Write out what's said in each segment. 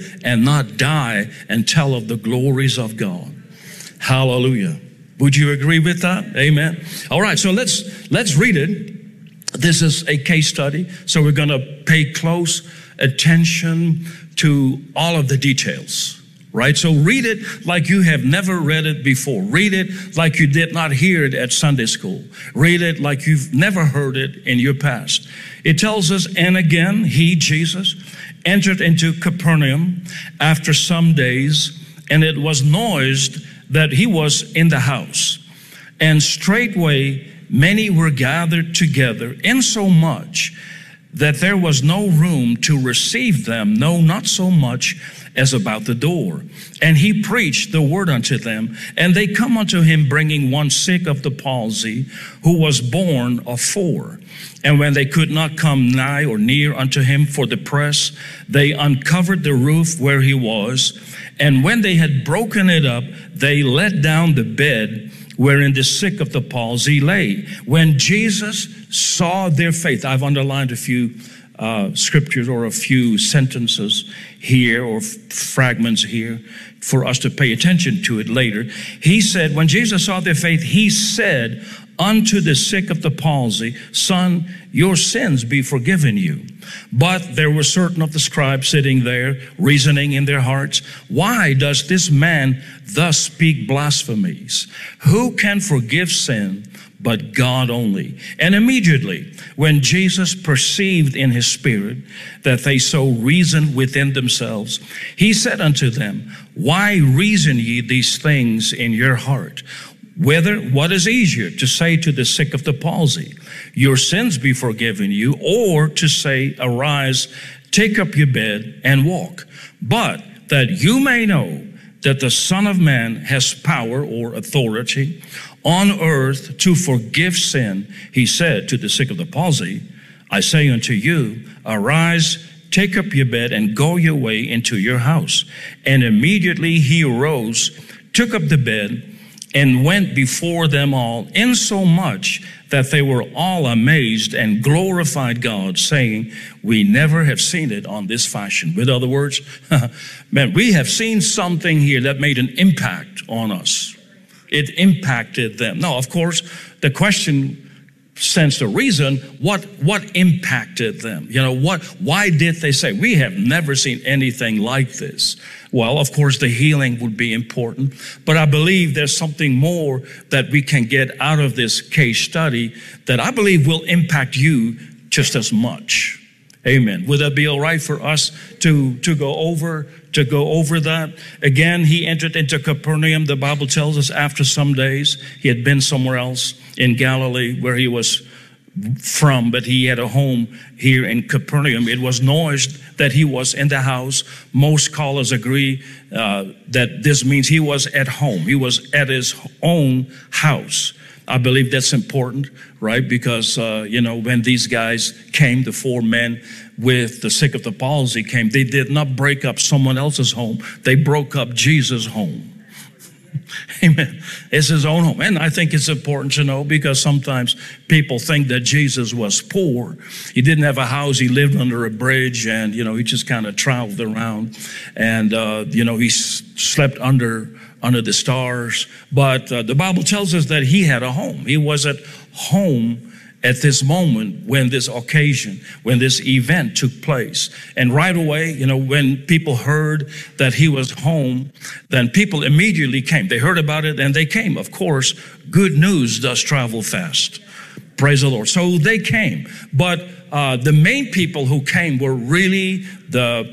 live and not die and tell of the glories of God. Hallelujah. Would you agree with that? Amen. All right, so let's read it. This is a case study, so we're going to pay close attention to all of the details, right? So read it like you have never read it before. Read it like you did not hear it at Sunday school. Read it like you've never heard it in your past. It tells us, and again, he, Jesus, entered into Capernaum after some days, and it was noised that he was in the house. And straightway many were gathered together, insomuch that there was no room to receive them, no, not so much as about the door. And he preached the word unto them, and they come unto him, bringing one sick of the palsy, who was born of 4. And when they could not come nigh or near unto him for the press, they uncovered the roof where he was. And when they had broken it up, they let down the bed wherein the sick of the palsy lay. When Jesus saw their faith, I've underlined a few scriptures or a few sentences here or fragments here for us to pay attention to it later. He said, when Jesus saw their faith, he said unto the sick of the palsy, son, your sins be forgiven you. But there were certain of the scribes sitting there, reasoning in their hearts, why does this man thus speak blasphemies? Who can forgive sin but God only? And immediately, when Jesus perceived in his spirit that they so reasoned within themselves, he said unto them, why reason ye these things in your heart? What is easier, to say to the sick of the palsy, your sins be forgiven you, or to say, arise, take up your bed and walk? But that you may know that the Son of Man has power or authority on earth to forgive sin, he said to the sick of the palsy, I say unto you, arise, take up your bed and go your way into your house. And immediately he arose, took up the bed, and went before them all, insomuch that they were all amazed and glorified God, saying, we never have seen it on this fashion. With other words, man, we have seen something here that made an impact on us. It impacted them. Now, of course, the question stands to reason, what impacted them? Why did they say, we have never seen anything like this? Well, of course, the healing would be important, but I believe there's something more that we can get out of this case study that I believe will impact you just as much. Amen. Would that be all right for us to go over that? Again, he entered into Capernaum. The Bible tells us after some days, he had been somewhere else in Galilee where he was from, but he had a home here in Capernaum. It was noised that he was in the house. Most scholars agree that this means he was at home. He was at his own house. I believe that's important, right? Because, when these guys came, the 4 men with the sick of the palsy came, they did not break up someone else's home. They broke up Jesus' home. Amen. It's his own home. And I think it's important to know because sometimes people think that Jesus was poor. He didn't have a house. He lived under a bridge and, he just kind of traveled around and, he slept under the stars. But the Bible tells us that he had a home. He was at home at this moment when this occasion, when this event took place. And right away, when people heard that he was home, then people immediately came. They heard about it and they came. Of course, good news does travel fast. Praise the Lord. So they came. But the main people who came were really the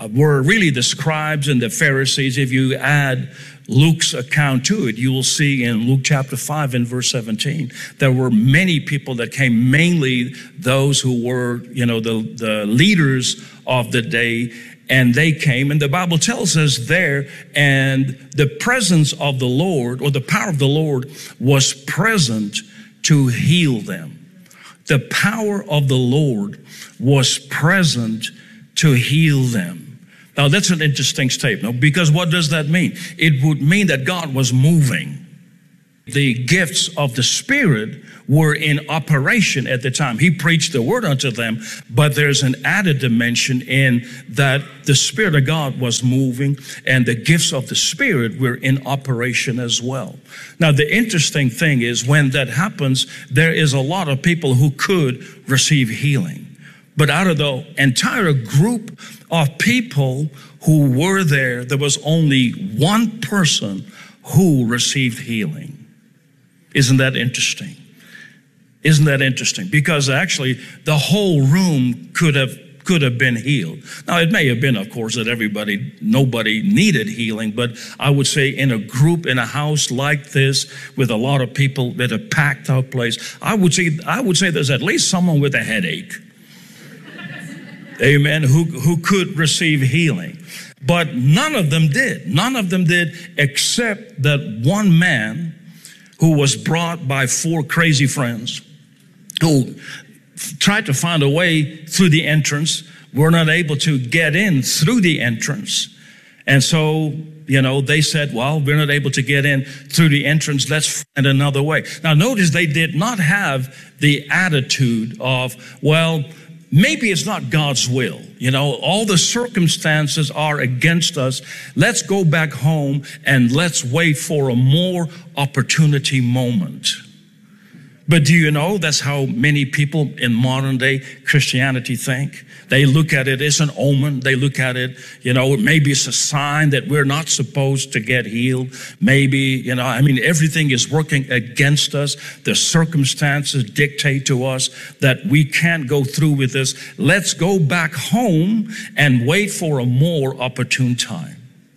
scribes and the Pharisees. If you add Luke's account to it, you will see in Luke chapter 5 and verse 17, there were many people that came, mainly those who were, the leaders of the day, and they came. And the Bible tells us there, and the presence of the Lord, or the power of the Lord, was present to heal them. The power of the Lord was present to heal them. Now, that's an interesting statement because what does that mean? It would mean that God was moving. the gifts of the Spirit were in operation at the time. He preached the word unto them, but there's an added dimension in that the Spirit of God was moving and the gifts of the Spirit were in operation as well. Now, the interesting thing is when that happens, there is a lot of people who could receive healing. But out of the entire group of people who were there, there was only one person who received healing. Isn't that interesting? Isn't that interesting? Because actually the whole room could have been healed. Now it may have been, of course, that nobody needed healing, but I would say in a group, in a house like this, with a lot of people that a packed out place, I would say there's at least someone with a headache. Amen, who could receive healing. But none of them did. None of them did, except that one man who was brought by 4 crazy friends who tried to find a way through the entrance, were not able to get in through the entrance. And so, they said, well, we're not able to get in through the entrance. Let's find another way. Now, notice they did not have the attitude of, well, maybe it's not God's will. All the circumstances are against us. Let's go back home and let's wait for a more opportunity moment. But do you know that's how many people in modern day Christianity think? They look at it as an omen. They look at it, maybe it's a sign that we're not supposed to get healed. Maybe, everything is working against us. The circumstances dictate to us that we can't go through with this. Let's go back home and wait for a more opportune time.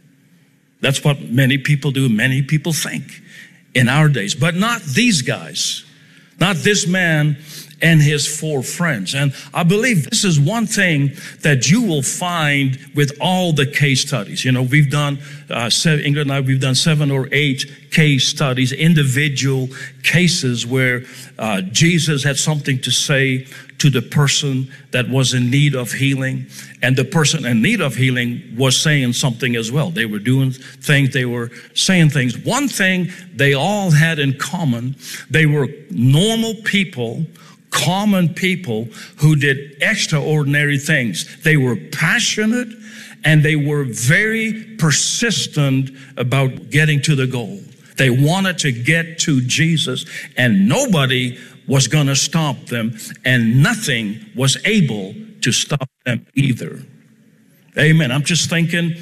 That's what many people do. Many people think in our days, but not these guys. Not this man and his 4 friends. And I believe this is one thing that you will find with all the case studies. We've done, Ingrid and I, we've done 7 or 8 case studies, individual cases where Jesus had something to say to the person that was in need of healing. And the person in need of healing was saying something as well. They were doing things, they were saying things. One thing they all had in common, they were normal people, common people who did extraordinary things. They were passionate and they were very persistent about getting to the goal. They wanted to get to Jesus, and nobody was going to stop them, and nothing was able to stop them either. Amen. I'm just thinking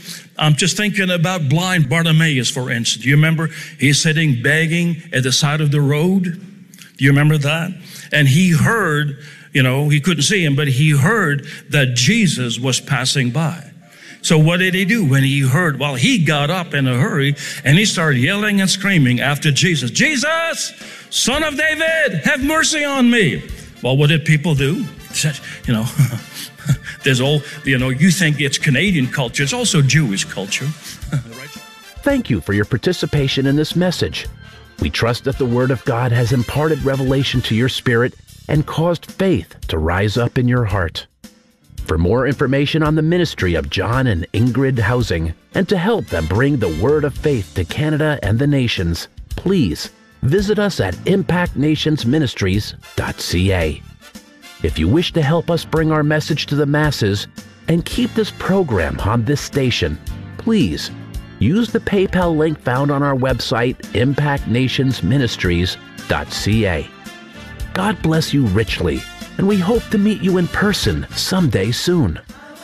about blind Bartimaeus, for instance. Do you remember? He's sitting begging at the side of the road. Do you remember that? And he heard, he couldn't see him, but he heard that Jesus was passing by. So what did he do when he heard? Well, he got up in a hurry and he started yelling and screaming after Jesus. Jesus, Son of David, have mercy on me. Well, what did people do? There's all, you think it's Canadian culture. It's also Jewish culture. Thank you for your participation in this message. We trust that the Word of God has imparted revelation to your spirit and caused faith to rise up in your heart. For more information on the ministry of John and Ingrid Housing, and to help them bring the word of faith to Canada and the nations, please visit us at impactnationsministries.ca. If you wish to help us bring our message to the masses and keep this program on this station, please use the PayPal link found on our website, impactnationsministries.ca. God bless you richly, and we hope to meet you in person someday soon.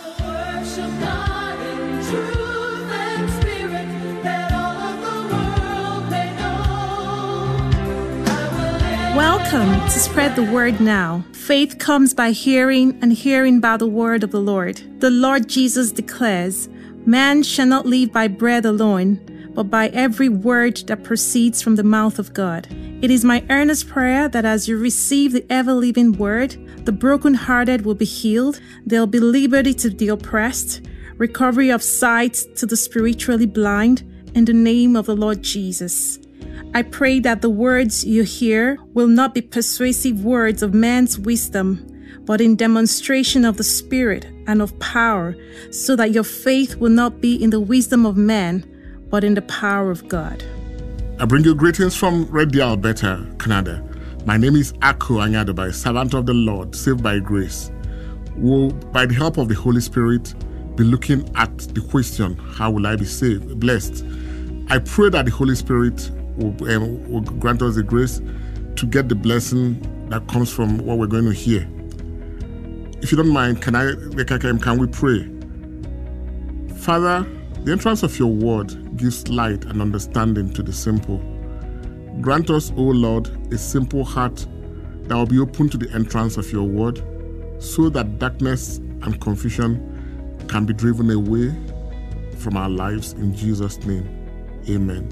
Welcome to Spread the Word Now. Faith comes by hearing, and hearing by the word of the Lord. The Lord Jesus declares, "Man shall not live by bread alone, but by every word that proceeds from the mouth of God." It is my earnest prayer that as you receive the ever-living word, the brokenhearted will be healed, there'll be liberty to the oppressed, recovery of sight to the spiritually blind, in the name of the Lord Jesus. I pray that the words you hear will not be persuasive words of man's wisdom, but in demonstration of the Spirit and of power, so that your faith will not be in the wisdom of man, but in the power of God. I bring you greetings from Red Deer, Alberta, Canada. My name is Ako Anyadobai, servant of the Lord, saved by grace. Will, by the help of the Holy Spirit, be looking at the question, how will I be saved, blessed? I pray that the Holy Spirit will grant us the grace to get the blessing that comes from what we're going to hear. If you don't mind, can we pray? Father, the entrance of your word gives light and understanding to the simple. Grant us, O Lord, a simple heart that will be open to the entrance of your word, so that darkness and confusion can be driven away from our lives. In Jesus' name, amen.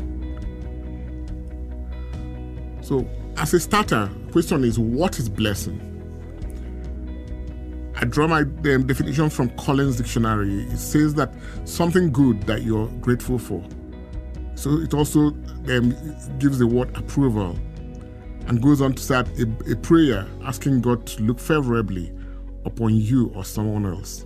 So, as a starter, the question is, what is blessing? I draw my definition from Collins Dictionary. It says that something good that you're grateful for. So it also gives the word approval, and goes on to say a prayer asking God to look favorably upon you or someone else.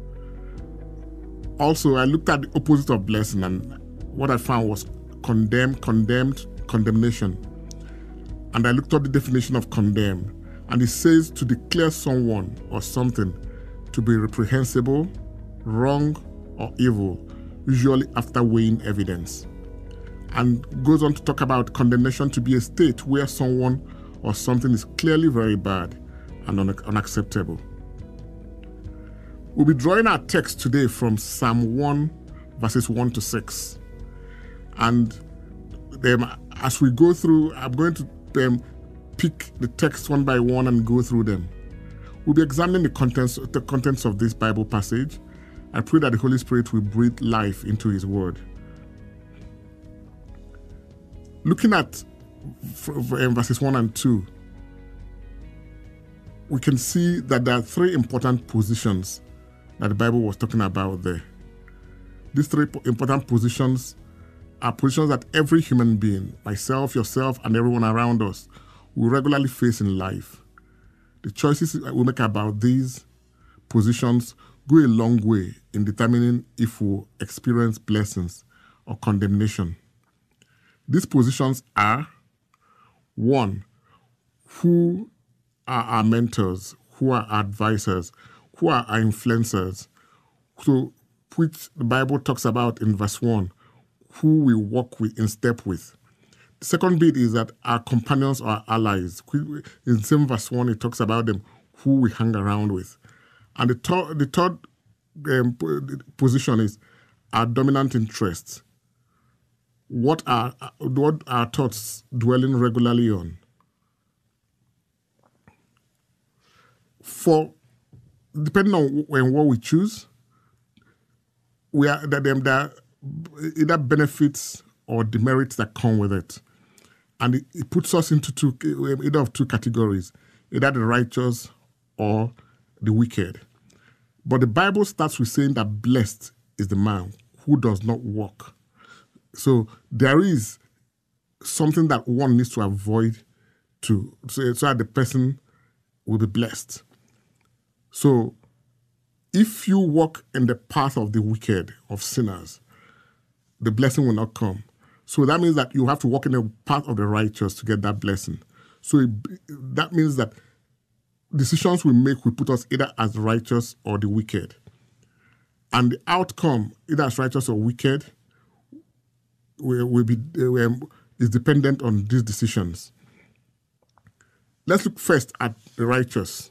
Also, I looked at the opposite of blessing, and what I found was condemnation. And I looked up the definition of condemn, and it says to declare someone or something to be reprehensible, wrong, or evil, usually after weighing evidence. And goes on to talk about condemnation to be a state where someone or something is clearly very bad and unacceptable. We'll be drawing our text today from Psalm 1, verses 1 to 6. And as we go through, I'm going to pick the text one by one and go through them. We'll be examining the contents of this Bible passage. I pray that the Holy Spirit will breathe life into His Word. Looking at verses 1 and 2, we can see that there are three important positions that the Bible was talking about there. These three important positions are positions that every human being, myself, yourself, and everyone around us, will regularly face in life. The choices we make about these positions go a long way in determining if we'll experience blessings or condemnation. These positions are: 1, who are our mentors, who are our advisors, who are our influencers, so which the Bible talks about in verse 1, who we walk with, in step with. The second bit is that our companions or our allies. In the same verse 1, it talks about them, who we hang around with. And the third position is our dominant interests. What are our thoughts dwelling regularly on? Depending on what we choose, there are either benefits or demerits that come with it. And it puts us into either of two categories, either the righteous or the wicked. But the Bible starts with saying that blessed is the man who does not walk. So there is something that one needs to avoid so that the person will be blessed. So if you walk in the path of the wicked, of sinners, the blessing will not come. So that means that you have to walk in the path of the righteous to get that blessing. So that means that decisions we make will put us either as righteous or the wicked. And the outcome, either as righteous or wicked, is dependent on these decisions. Let's look first at the righteous.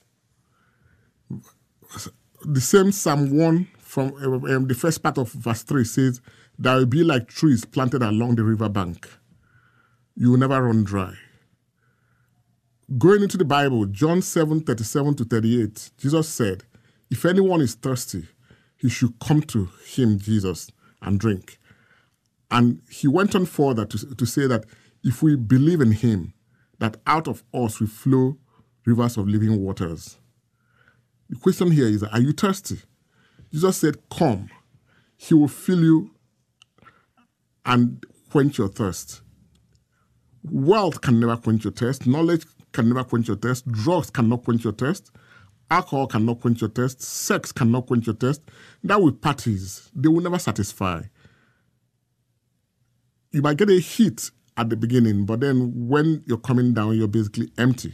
The same Psalm 1 from the first part of verse 3 says, "There will be like trees planted along the riverbank. You will never run dry." Going into the Bible, John 7:37 to 38, Jesus said, "If anyone is thirsty, he should come to him," Jesus, "and drink." And he went on further to say that if we believe in him, that out of us will flow rivers of living waters. The question here is, are you thirsty? Jesus said, "Come, he will fill you and quench your thirst." Wealth can never quench your thirst. Knowledge can never quench your thirst. Drugs cannot quench your thirst. Alcohol cannot quench your thirst. Sex cannot quench your thirst. That with parties, they will never satisfy. You might get a hit at the beginning, but then when you're coming down, you're basically empty.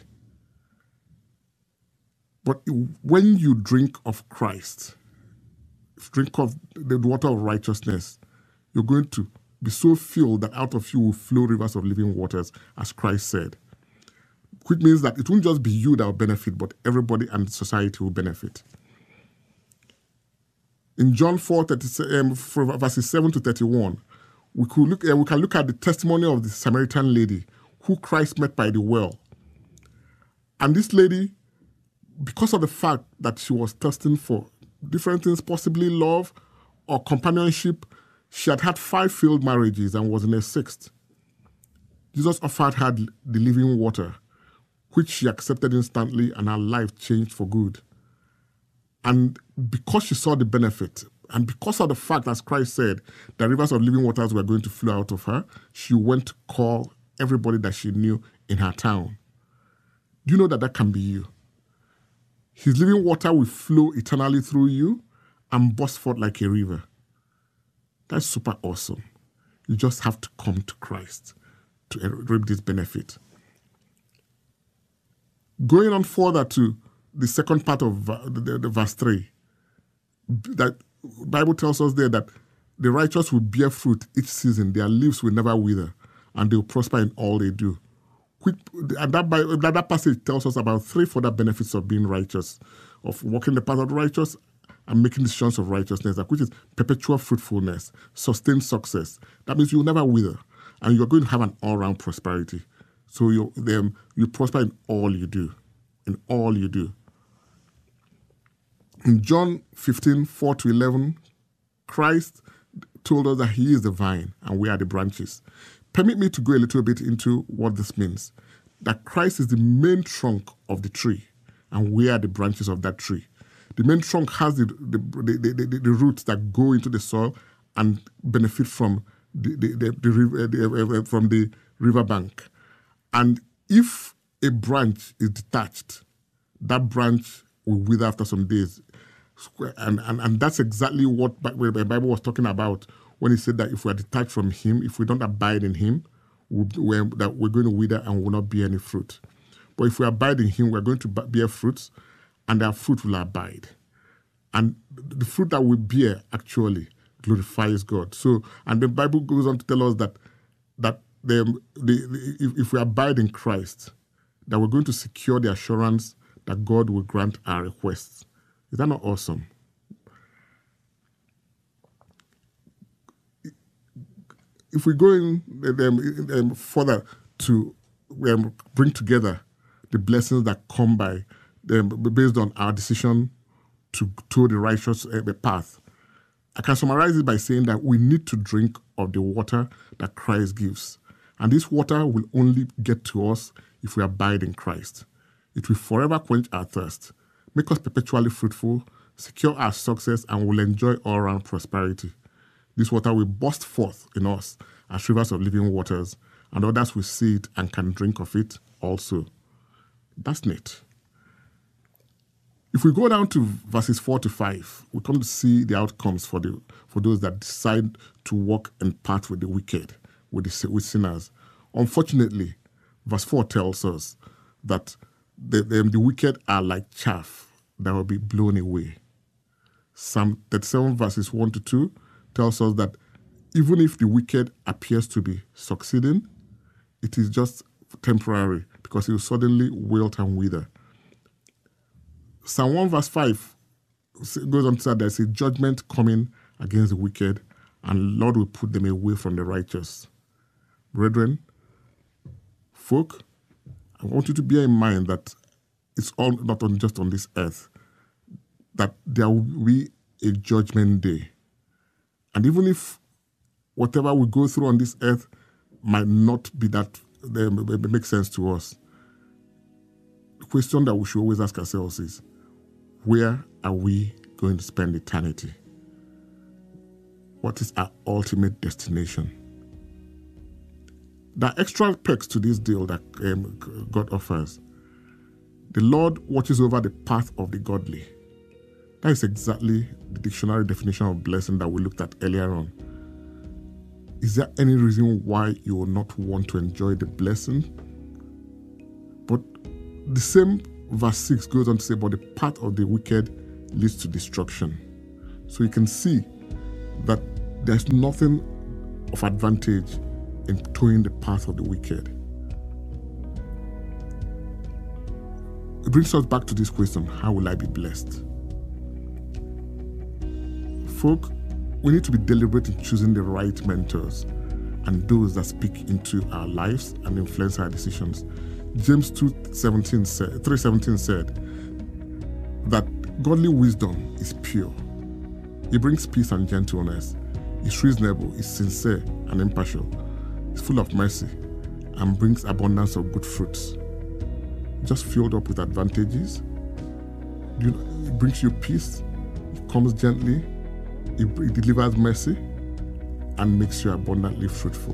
But when you drink of Christ, drink of the water of righteousness, you're going to be so filled that out of you will flow rivers of living waters, as Christ said. Which means that it won't just be you that will benefit, but everybody and society will benefit. In John 4, verses 7 to 31, we can look at the testimony of the Samaritan lady who Christ met by the well. And this lady, because of the fact that she was thirsting for different things, possibly love or companionship, she had had 5 failed marriages and was in her 6th. Jesus offered her the living water, which she accepted instantly, and her life changed for good. And because she saw the benefit, and because of the fact, as Christ said, that rivers of living waters were going to flow out of her, she went to call everybody that she knew in her town. Do you know that that can be you? His living water will flow eternally through you and burst forth like a river. That's super awesome. You just have to come to Christ to reap this benefit. Going on further to the second part of the verse 3, that Bible tells us there that the righteous will bear fruit each season, their leaves will never wither, and they will prosper in all they do. And that passage tells us about 3 further benefits of being righteous, of walking the path of the righteous and making decisions of righteousness, which is perpetual fruitfulness, sustained success. That means you'll never wither, and you're going to have an all-round prosperity. So you prosper in all you do. In all you do. In John 15, 4 to 11, Christ told us that he is the vine and we are the branches. Permit me to go a little bit into what this means. That Christ is the main trunk of the tree and we are the branches of that tree. The main trunk has the roots that go into the soil and benefit from from the riverbank. And if a branch is detached, that branch will wither after some days. And that's exactly what the Bible was talking about when he said that if we are detached from him, if we don't abide in him, we're going to wither and will not bear any fruit. But if we abide in him, we're going to bear fruits, and our fruit will abide. And the fruit that we bear actually glorifies God. So, and the Bible goes on to tell us that if we abide in Christ, that we're going to secure the assurance that God will grant our requests. Is that not awesome? If we go in further to bring together the blessings that come by based on our decision to the righteous path, I can summarize it by saying that we need to drink of the water that Christ gives. And this water will only get to us if we abide in Christ. It will forever quench our thirst, make us perpetually fruitful, secure our success, and will enjoy all-round prosperity. This water will burst forth in us as rivers of living waters, and others will see it and can drink of it also. That's neat. If we go down to verses 4 to 5, we come to see the outcomes for those that decide to walk and part with the wicked, with sinners. Unfortunately, verse 4 tells us that the wicked are like chaff that will be blown away. Psalm 37 verses 1 to 2 tells us that even if the wicked appears to be succeeding, it is just temporary because it will suddenly wilt and wither. Psalm 1 verse 5 goes on to say there's a judgment coming against the wicked, and Lord will put them away from the righteous. Brethren, folk, I want you to bear in mind that it's all not just on this earth, that there will be a judgment day. And even if whatever we go through on this earth might not be that make sense to us, the question that we should always ask ourselves is, where are we going to spend eternity? What is our ultimate destination? There are extra perks to this deal that God offers. The Lord watches over the path of the godly. That is exactly the dictionary definition of blessing that we looked at earlier on. Is there any reason why you will not want to enjoy the blessing? But the same verse 6 goes on to say, but the path of the wicked leads to destruction. So you can see that there's nothing of advantage in towing the path of the wicked. It brings us back to this question, how will I be blessed? Folk, we need to be deliberate in choosing the right mentors and those that speak into our lives and influence our decisions. James 3:17 said that godly wisdom is pure. It brings peace and gentleness. It's reasonable, it's sincere and impartial. It's full of mercy and brings abundance of good fruits. Just filled up with advantages. It brings you peace. It comes gently. It delivers mercy and makes you abundantly fruitful.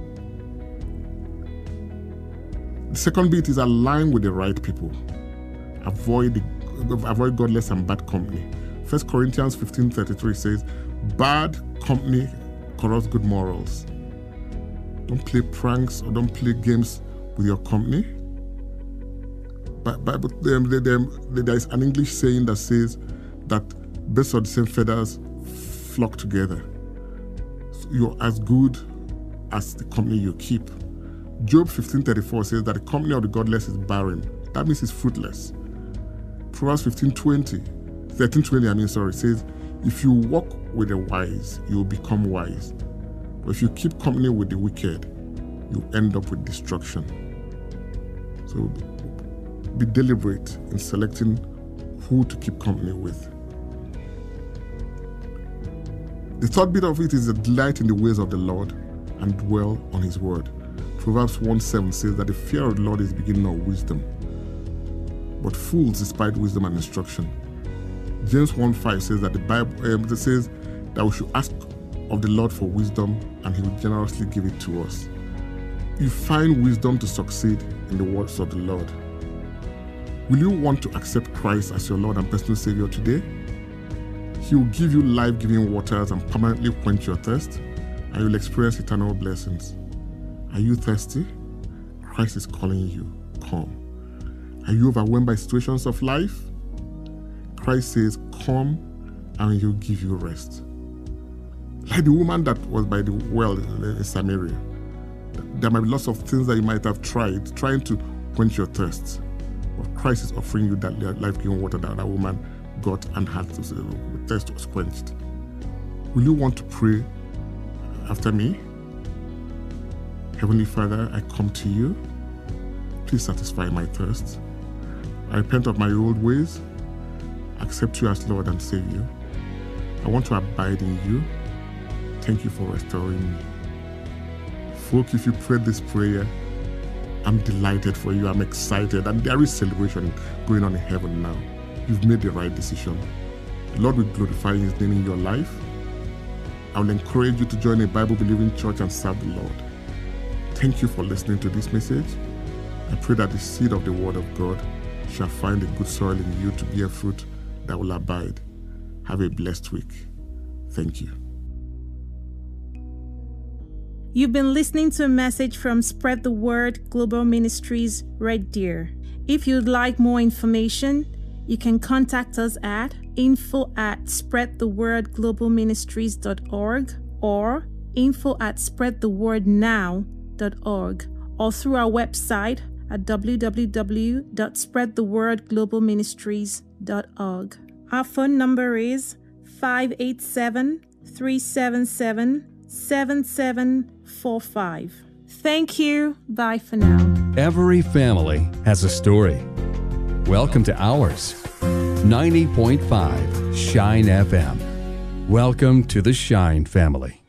The second bit is align with the right people. Avoid godless and bad company. 1 Corinthians 15:33 says, bad company corrupts good morals. Don't play pranks or don't play games with your company. But there is an English saying that says that birds of the same feathers flock together. So you're as good as the company you keep. Job 15:34 says that the company of the godless is barren. That means it's fruitless. Proverbs 13:20 says, if you walk with the wise, you will become wise. But if you keep company with the wicked, you end up with destruction. So be deliberate in selecting who to keep company with. The third bit of it is a delight in the ways of the Lord and dwell on his word. Proverbs 1:7 says that the fear of the Lord is the beginning of wisdom, but fools despise wisdom and instruction. James 1:5 says that the Bible says that we should ask of the Lord for wisdom and he will generously give it to us. You find wisdom to succeed in the words of the Lord. Will you want to accept Christ as your Lord and personal Savior today? He will give you life-giving waters and permanently quench your thirst, and you will experience eternal blessings. Are you thirsty? Christ is calling you. Come. Are you overwhelmed by situations of life? Christ says, come and he'll give you rest. Like the woman that was by the well in Samaria. There might be lots of things that you might have tried, trying to quench your thirst. But Christ is offering you that life-giving water that woman got and had to say, the thirst was quenched. Will you want to pray after me? Heavenly Father, I come to you. Please satisfy my thirst. I repent of my old ways. Accept you as Lord and Savior. I want to abide in you. Thank you for restoring me. Folk, if you prayed this prayer, I'm delighted for you. I'm excited. And there is celebration going on in heaven now. You've made the right decision. The Lord will glorify his name in your life. I will encourage you to join a Bible-believing church and serve the Lord. Thank you for listening to this message. I pray that the seed of the Word of God shall find a good soil in you to bear fruit that will abide. Have a blessed week. Thank you. You've been listening to a message from Spread the Word Global Ministries, Red Deer. If you'd like more information, you can contact us at info@spreadthewordglobalministries.org or info@spreadthewordnow.org or through our website at www.spreadthewordglobalministries.org. Our phone number is 587-377-7745. Thank you. Bye for now. Every family has a story. Welcome to ours. 90.5 Shine FM. Welcome to the Shine family.